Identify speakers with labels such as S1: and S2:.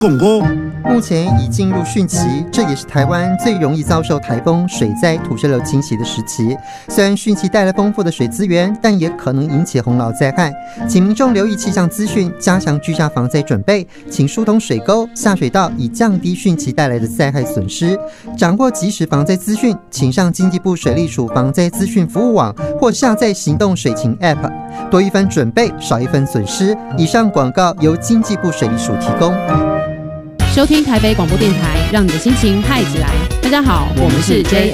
S1: 共歌
S2: 目前已进入汛期，这也是台湾最容易遭受台风、水灾、土石流侵袭的时期。虽然汛期带来丰富的水资源，但也可能引起洪涝灾害。请民众留意气象资讯，加强居家防灾准备，请疏通水沟、下水道，以降低汛期带来的灾害损失。掌握即时防灾资讯，请上经济部水利署防灾资讯服务网或下载行动水情 App。多一分准备，少一分损失。以上广告由经济部水利署提供。
S3: 收听台北广播电台，让你的心情嗨起来。大家好，我们是 JR